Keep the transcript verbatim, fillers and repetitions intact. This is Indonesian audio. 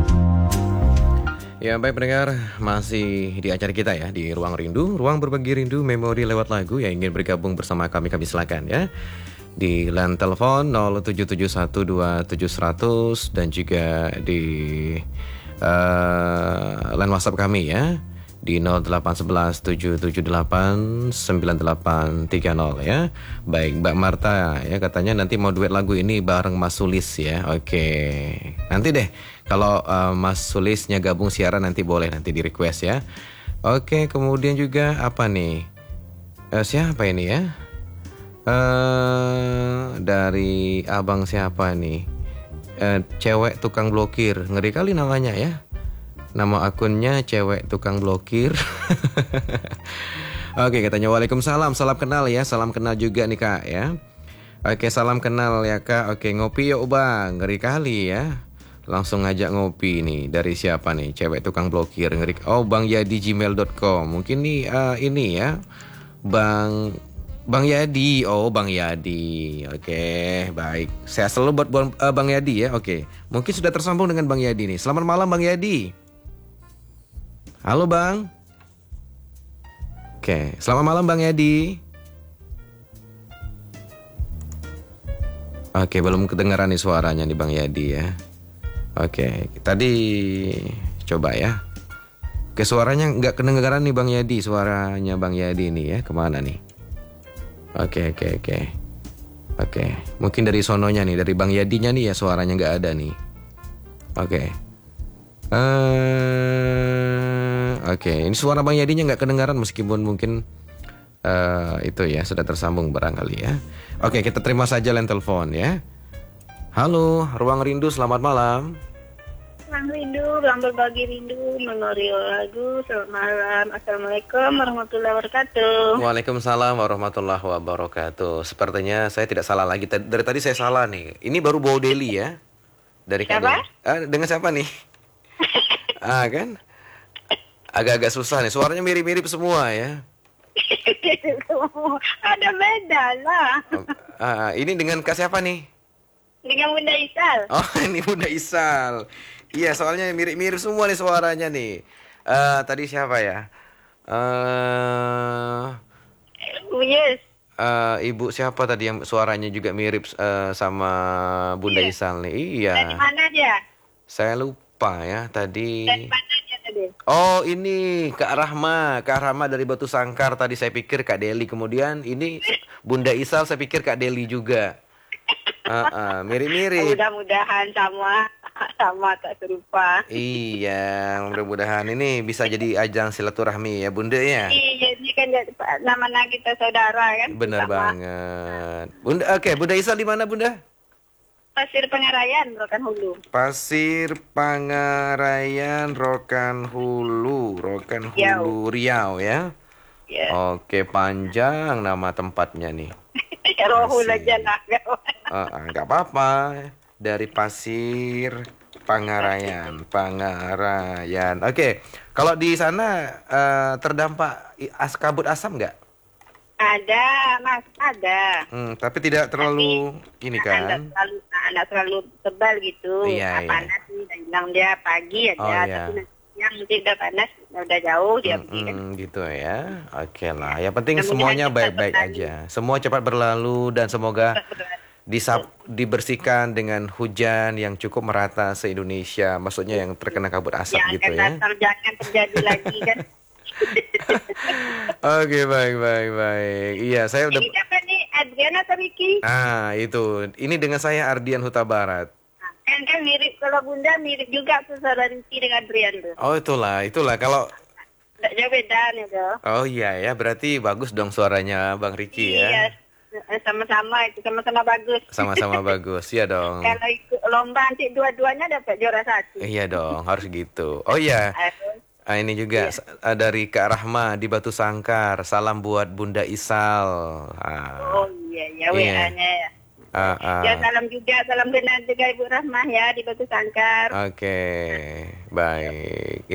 Ya baik pendengar, masih di acara kita ya, di Ruang Rindu, Ruang Berbagi Rindu Memori lewat lagu. Yang ingin bergabung bersama kami, kami silakan ya di line telepon nol tujuh tujuh satu dua tujuh seratus dan juga di uh, line WhatsApp kami ya di nol delapan satu satu tujuh tujuh delapan sembilan delapan tiga nol ya. Baik, Mbak Marta ya katanya nanti mau duet lagu ini bareng Mas Sulis ya. Oke. Nanti deh kalau uh, Mas Sulisnya gabung siaran nanti boleh nanti di request ya. Oke, kemudian juga apa nih? Uh, siapa ini ya? Uh, dari abang siapa nih? Uh, cewek tukang blokir. Ngeri kali namanya ya. Nama akunnya cewek tukang blokir. Oke, katanya waalaikumsalam, salam kenal ya, salam kenal juga nih kak ya. Oke, salam kenal ya kak. Oke, ngopi yuk bang, ngeri kali ya. Langsung ngajak ngopi nih, dari siapa nih, cewek tukang blokir, ngeri. Oh, bang yadi gmail dot com, mungkin nih uh, ini ya, bang Bang Yadi. Oh, Bang Yadi. Oke, baik. Saya selalu buat uh, Bang Yadi ya. Oke, mungkin sudah tersambung dengan Bang Yadi nih. Selamat malam Bang Yadi. Halo Bang. Oke, selamat malam Bang Yadi. Oke, belum kedengaran nih suaranya nih Bang Yadi ya. Oke, tadi coba ya. Oke, suaranya nggak kedengaran nih Bang Yadi. Suaranya Bang Yadi nih ya, kemana nih? Oke, oke, oke. Oke, mungkin dari sononya nih, dari Bang Yadinya nih ya suaranya nggak ada nih. Oke. Uh, Oke, okay. Ini suara Bang Yadinya nggak kedengaran meskipun mungkin uh, itu ya sudah tersambung barangkali ya. Oke, okay, kita terima saja line telepon ya. Halo, Ruang Rindu, selamat malam. Ruang Rindu, Ruang Berbagi Rindu, Memori lagu. Selamat malam, assalamualaikum warahmatullahi wabarakatuh. Waalaikumsalam warahmatullahi wabarakatuh. Sepertinya saya tidak salah lagi. Dari tadi saya salah nih. Ini baru Bow Deli ya. Dari siapa? Ah, dengan siapa nih? Ah kan, agak-agak susah nih. Suaranya mirip-mirip semua ya. Ada beda lah. Oh, ah, ini dengan kak siapa nih? Dengan Bunda Isal. Oh, ini Bunda Isal. Iya, soalnya mirip-mirip semua nih suaranya nih. Uh, tadi siapa ya? Uh, yes. uh, Ibu siapa tadi yang suaranya juga mirip uh, sama Bunda yes. Isal nih? Iya. Dari mana dia? Saya lupa ya tadi. Dari mana dia tadi? Oh, ini Kak Rahma. Kak Rahma dari Batu Sangkar. Tadi saya pikir Kak Deli. Kemudian ini Bunda Isal, saya pikir Kak Deli juga. Uh, uh, mirip-mirip. Mudah-mudahan sama sama tak serupa. Iya, mudah-mudahan ini bisa jadi ajang silaturahmi ya Bunda ya. Iya, ini kan nama-nama kita saudara kan. Benar sama. Banget. Bunda, oke, okay, Bunda Isal di mana Bunda? Pasir Pangarayan, Rokan Hulu. Pasir Pangarayan, Rokan Hulu, Rokan Hulu, Riau ya. Yeah. Oke, panjang nama tempatnya nih. Rohul aja lah. Enggak apa-apa. Dari Pasir Pangarayan, Pangarayan. Oke, kalau di sana uh, terdampak as kabut asam nggak? Ada, Mas, ada. Hmm, tapi tidak terlalu tapi, ini kan? Tidak terlalu, tidak terlalu tebal gitu. Iya, panas iya. Nih, bilang dia pagi aja, oh, iya. tapi yang mungkin udah panas, udah jauh dia hmm, pergi kan. Hmm, gitu ya. Oke lah, yang penting Kemudian semuanya baik-baik aja. Semua cepat berlalu dan semoga disap, dibersihkan dengan hujan yang cukup merata se-Indonesia. Maksudnya yang terkena kabut asap ya, gitu ya. Jangan terjadi lagi kan. Oke, baik, baik, baik. Iya, saya udah. Ini siapa nih, Adrian atau Ricky? Ah, itu. Ini dengan saya Ardian Huta Barat. Nah, kan kan mirip, kalau Bunda mirip juga saudara Ricky dengan Adrian tuh. Oh, itulah, itulah. Kalau nggak jauh beda nih tuh. Oh iya ya, berarti bagus dong suaranya Bang Ricky ya. Iya, sama-sama itu, sama-sama bagus. Sama-sama bagus, ya dong. Kalau ikut lomba nanti dua-duanya dapat juara satu. Iya dong, harus gitu. Oh iya. Ah, ini juga iya. Dari Kak Rahma di Batu Sangkar. Salam buat Bunda Isal. Ah. Oh iya, ya W A-nya ya. Ah, ah. Ya salam juga, salam kenal juga Ibu Rahmah ya di Batu Sangkar. Oke, okay. Baik.